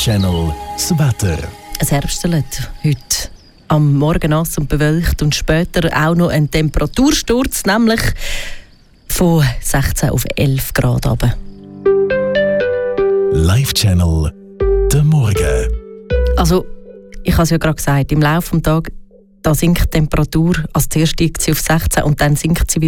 Channel das Wetter. Es herbstelt heute. Am Morgen nass und bewölkt und später auch noch ein Temperatursturz, nämlich von 16 auf 11 Grad runter. Live Channel der Morgen. Also, ich habe es ja gerade gesagt, im Laufe des Tages da sinkt die Temperatur. Als zuerst steigt sie auf 16 und dann sinkt sie wieder